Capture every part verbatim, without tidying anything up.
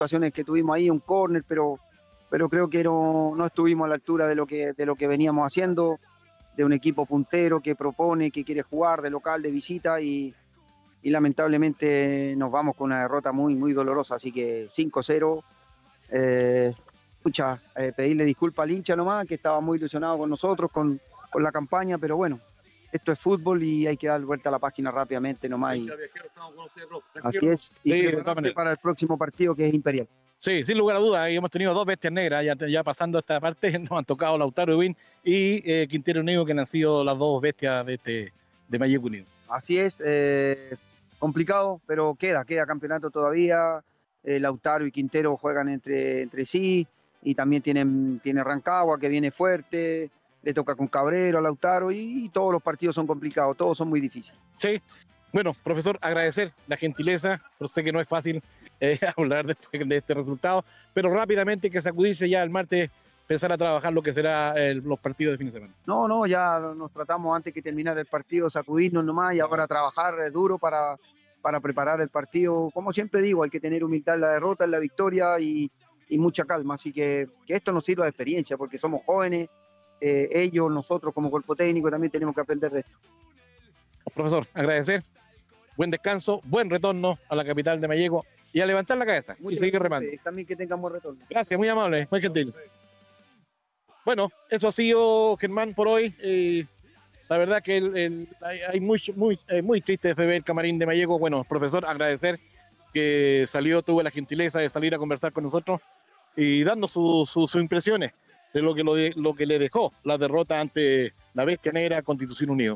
situaciones que tuvimos ahí, un córner, pero, pero creo que no, no estuvimos a la altura de lo que, de lo que veníamos haciendo, de un equipo puntero que propone, que quiere jugar de local, de visita, y, y lamentablemente nos vamos con una derrota muy, muy dolorosa, así que cinco cero. Eh, escucha, eh, pedirle disculpas al hincha nomás, que estaba muy ilusionado con nosotros, con, con la campaña, pero bueno, esto es fútbol y hay que dar vuelta a la página rápidamente nomás. Y, así es, y Sí, prepararse para el próximo partido, que es Imperial. Sí, sin lugar a dudas, hemos tenido dos bestias negras, ya, ya pasando esta parte, nos han tocado Lautaro Win y eh, Quintero Unido, que han sido las dos bestias de, este, de Mayeco Unido. Así es, eh, complicado, pero queda, queda campeonato todavía. Eh, Lautaro y Quintero juegan entre, entre sí, y también tienen, tiene Rancagua, que viene fuerte, le toca con Cabrero a Lautaro, y, y todos los partidos son complicados, todos son muy difíciles. Sí, bueno, profesor, agradecer la gentileza, pero sé que no es fácil eh, hablar después de este resultado, pero rápidamente que sacudirse ya el martes, empezar a trabajar lo que será el, los partidos de fin de semana. No, no, ya nos tratamos antes que terminar el partido, sacudirnos nomás, y ahora trabajar duro para, para preparar el partido. Como siempre digo, hay que tener humildad en la derrota, en la victoria, y, y mucha calma, así que que esto nos sirva de experiencia, porque somos jóvenes, eh, ellos, nosotros como cuerpo técnico también tenemos que aprender de esto. Profesor, agradecer, buen descanso, buen retorno a la capital de Mayeco y a levantar la cabeza. Muchas y seguir remando. También que tengan buen retorno. Gracias, muy amable, muy gentil. Bueno, eso ha sido, Germán, por hoy. Eh, la verdad que el, el, hay, hay muy, muy, eh, muy triste de ver el camarín de Mayeco. Bueno, profesor, agradecer que salió, tuvo la gentileza de salir a conversar con nosotros y dando sus su, su impresiones de lo que, lo, de, lo que le dejó la derrota ante la Bestia Negra Constitución Unido.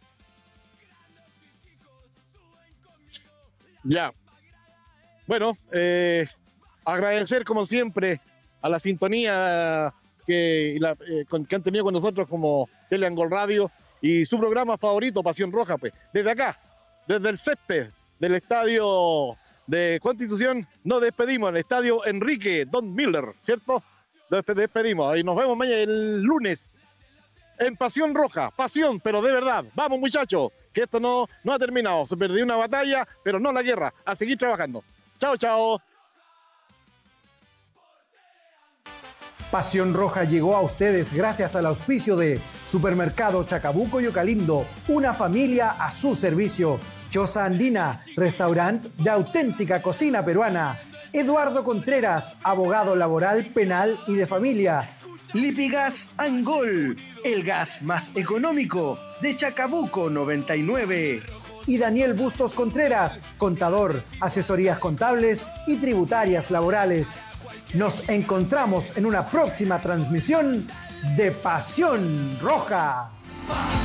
Ya. Bueno, eh, agradecer como siempre a la sintonía que, la, eh, con, que han tenido con nosotros como Teleangol Radio y su programa favorito, Pasión Roja, pues. Desde acá, desde el césped del estadio de Constitución, nos despedimos, el estadio Enrique Don Miller, ¿cierto? Nos despedimos y nos vemos mañana el lunes en Pasión Roja, pasión, pero de verdad. Vamos, muchachos, que esto no, no ha terminado. Se perdió una batalla, pero no la guerra. A seguir trabajando. Chao, chao. Pasión Roja llegó a ustedes gracias al auspicio de Supermercado Chacabuco y Ocalindo, una familia a su servicio. Choza Andina, restaurante de auténtica cocina peruana. Eduardo Contreras, abogado laboral, penal y de familia. Lipigas Angol, el gas más económico de Chacabuco noventa y nueve. Y Daniel Bustos Contreras, contador, asesorías contables y tributarias laborales. Nos encontramos en una próxima transmisión de Pasión Roja.